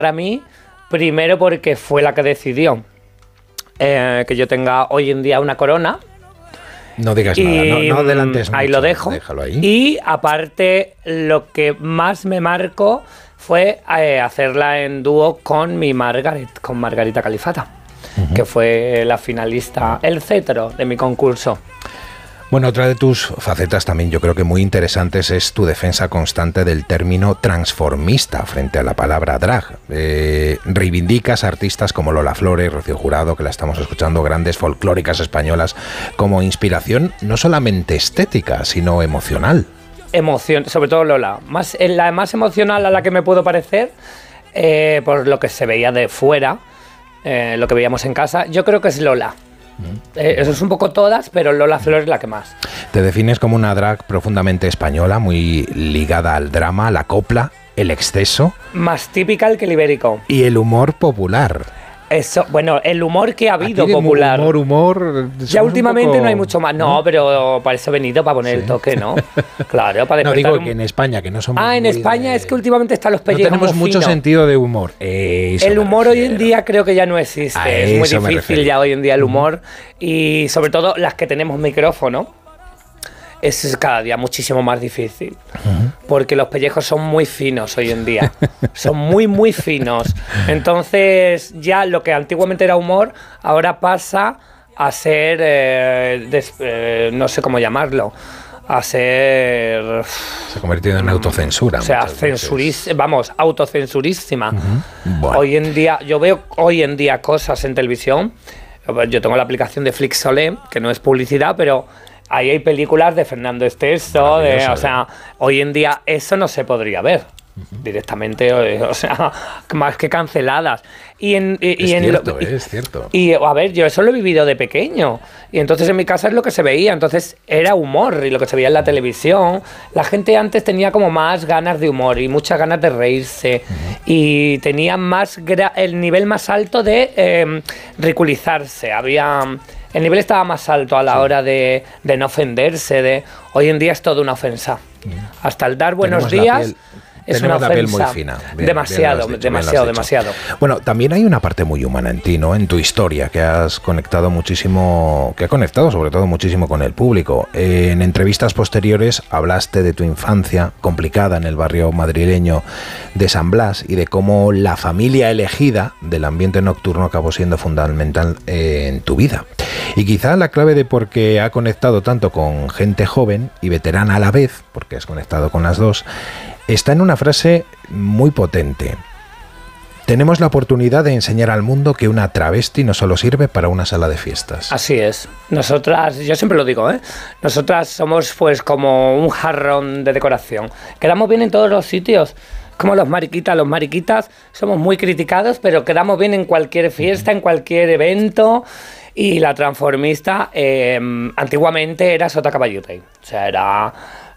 para mí, primero porque fue la que decidió que yo tenga hoy en día una corona. No digas nada, no adelantes mucho. Ahí lo dejo. Déjalo ahí. Y aparte, lo que más me marcó fue hacerla en dúo con con Margarita Califata, que fue la finalista, el cetro de mi concurso. Bueno, otra de tus facetas también yo creo que muy interesantes es tu defensa constante del término transformista frente a la palabra drag. Reivindicas a artistas como Lola Flores, Rocío Jurado, que la estamos escuchando, grandes folclóricas españolas, como inspiración no solamente estética, sino emocional. Sobre todo Lola. La más emocional a la que me puedo parecer, por lo que se veía de fuera, lo que veíamos en casa, yo creo que es Lola. Eso es un poco todas, pero Lola Flores es la que más. Te defines como una drag profundamente española, muy ligada al drama, la copla, el exceso. Más típica que el ibérico. Y el humor popular. Eso, bueno, el humor que ha habido popular. Humor. Ya últimamente no hay mucho más. No, pero para eso he venido, para poner el toque, ¿no? Claro, para no, digo que en España, que no somos. En España es que últimamente están los pellejos. No tenemos mucho sentido de humor. El humor hoy en día creo que ya no existe. Es muy difícil ya hoy en día el humor. Y sobre todo las que tenemos micrófono. Es cada día muchísimo más difícil, porque los pellejos son muy finos hoy en día, son muy, muy finos. Entonces ya lo que antiguamente era humor, ahora pasa a ser, no sé cómo llamarlo, a ser... Se ha convertido en autocensura. O sea, autocensurísima. Bueno. Hoy en día, yo veo hoy en día cosas en televisión, yo tengo la aplicación de Flixolé, que no es publicidad, pero... Ahí hay películas de Fernando Esteso, o sea, hoy en día eso no se podría ver directamente, o sea, más que canceladas. Es cierto. Y a ver, yo eso lo he vivido de pequeño, y entonces en mi casa es lo que se veía, entonces era humor, y lo que se veía en la televisión. La gente antes tenía como más ganas de humor y muchas ganas de reírse, y tenía el nivel más alto de ridiculizarse. El nivel estaba más alto a la hora de no ofenderse. Hoy en día es todo una ofensa. Hasta el dar buenos días es una ofensa. La piel muy fina. Demasiado. Bueno, también hay una parte muy humana en ti, ¿no? En tu historia, que has conectado muchísimo, que ha conectado sobre todo muchísimo con el público. En entrevistas posteriores hablaste de tu infancia complicada en el barrio madrileño de San Blas y de cómo la familia elegida del ambiente nocturno acabó siendo fundamental en tu vida. Y quizá la clave de por qué ha conectado tanto con gente joven y veterana a la vez, porque has conectado con las dos, está en una frase muy potente. Tenemos la oportunidad de enseñar al mundo que una travesti no solo sirve para una sala de fiestas. Así es. Nosotras, yo siempre lo digo, nosotras somos pues como un jarrón de decoración. Quedamos bien en todos los sitios. Como los mariquitas somos muy criticados, pero quedamos bien en cualquier fiesta, en cualquier evento. Y la transformista antiguamente era Sota Caballuta. O sea, era...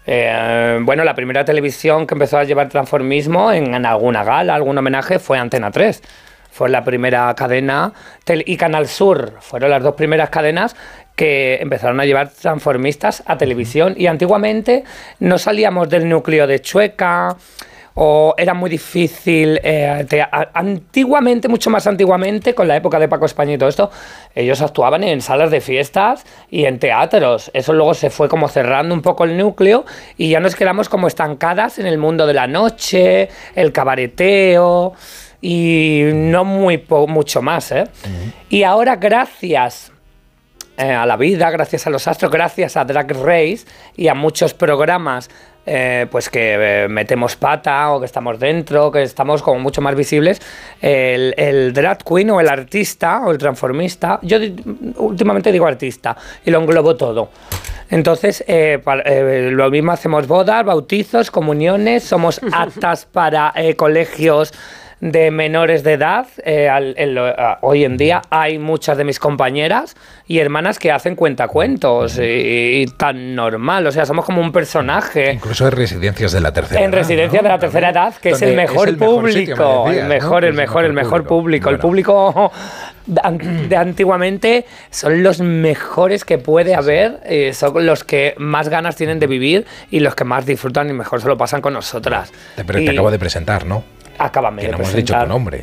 la primera televisión que empezó a llevar transformismo en alguna gala, algún homenaje, fue Antena 3. Fue la primera cadena, y Canal Sur fueron las dos primeras cadenas que empezaron a llevar transformistas a televisión. Y antiguamente no salíamos del núcleo de Chueca, o era muy difícil, antiguamente, mucho más antiguamente, con la época de Paco España y todo esto, ellos actuaban en salas de fiestas y en teatros. Eso luego se fue como cerrando un poco el núcleo y ya nos quedamos como estancadas en el mundo de la noche, el cabareteo y no mucho más, Y ahora, gracias a la vida, gracias a los astros, gracias a Drag Race y a muchos programas pues que metemos pata o que estamos dentro, que estamos como mucho más visibles, el drag queen o el artista o el transformista, yo últimamente digo artista y lo englobo todo. Entonces, lo mismo hacemos bodas, bautizos, comuniones, somos aptas para colegios de menores de edad. Hoy en día hay muchas de mis compañeras y hermanas que hacen cuentacuentos y tan normal, o sea, somos como un personaje. Incluso en residencias de la tercera edad. En residencias de la tercera edad, que es el mejor público, el mejor público. El público de antiguamente son los mejores que puede haber, son los que más ganas tienen de vivir y los que más disfrutan y mejor se lo pasan con nosotras. Pero te acabo de presentar, ¿no? Acábame que de no presentar. hemos dicho tu nombre.